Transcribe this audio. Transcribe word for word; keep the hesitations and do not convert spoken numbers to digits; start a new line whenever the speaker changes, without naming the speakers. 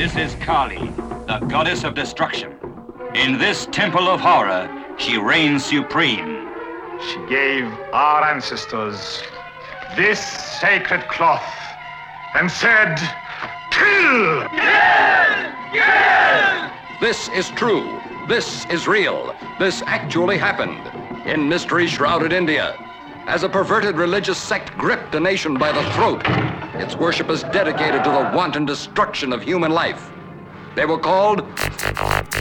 This is Kali, the goddess of destruction. In this temple of horror, she reigns supreme.
She gave our ancestors this sacred cloth and said, kill!
Kill! Kill!
This is true. This is real. This actually happened in mystery-shrouded India. As a perverted religious sect gripped a nation by the throat, its worshippers dedicated to the wanton destruction of human life. They were called